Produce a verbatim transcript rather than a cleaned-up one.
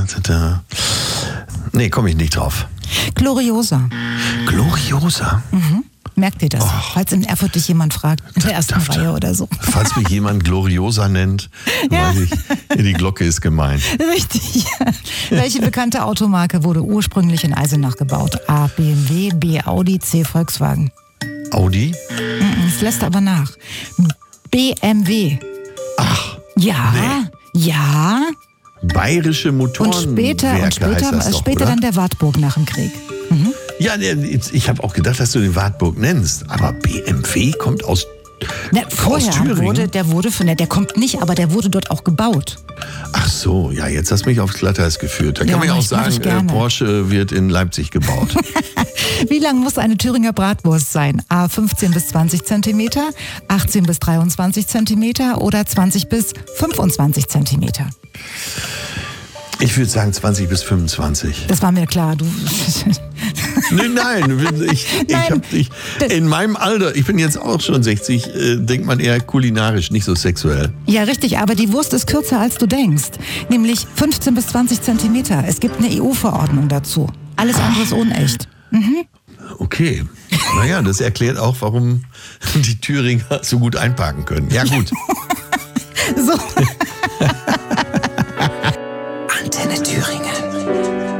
Nee, komme ich nicht drauf. Gloriosa. Gloriosa? Mhm. Merkt ihr das, Och. falls in Erfurt dich jemand fragt, in der ersten Daft. Reihe oder so. Falls mich jemand Gloriosa nennt, Ja. weiß ich, die Glocke ist gemeint. Richtig. Welche bekannte Automarke wurde ursprünglich in Eisenach gebaut? A. B M W, B. Audi, C. Volkswagen. Audi? Es lässt aber nach. B M W. Ach, Ja, ja. bayerische Und Motorenwerke später, und heißt später, das doch, später oder? dann der Wartburg nach dem Krieg. Mhm. Ja, ich habe auch gedacht, dass du den Wartburg nennst. Aber B M W kommt aus, Na, aus vorher Thüringen? wurde, der wurde von der, der kommt nicht, aber der wurde dort auch gebaut. Ach so, ja, jetzt hast du mich aufs Glatteis geführt. Da Ja, kann man ja mach auch ich- mach ich sagen, äh, gerne. Porsche wird in Leipzig gebaut. Wie lang muss eine Thüringer Bratwurst sein? A. fünfzehn bis zwanzig Zentimeter, achtzehn bis dreiundzwanzig Zentimeter oder zwanzig bis fünfundzwanzig Zentimeter? Ich würde sagen zwanzig bis fünfundzwanzig. Das war mir klar. Du Nein, nein, ich, ich Nein, hab dich, das- in meinem Alter, ich bin jetzt auch schon sechzig, äh, denkt man eher kulinarisch, nicht so sexuell. Ja, richtig, aber die Wurst ist kürzer, als du denkst. Nämlich fünfzehn bis zwanzig Zentimeter. Es gibt eine E U-Verordnung dazu. Alles andere ist unecht. Okay, naja, das erklärt auch, warum die Thüringer so gut einparken können. Ja gut, So.